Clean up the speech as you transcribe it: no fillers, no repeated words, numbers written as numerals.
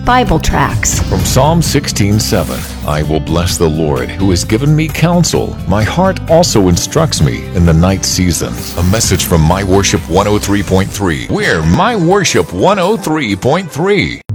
Bible tracts. From Psalm 16:7, I will bless the Lord who has given me counsel. My heart also instructs me in the night season. A message from My Worship 103.3. We're My Worship 103.3.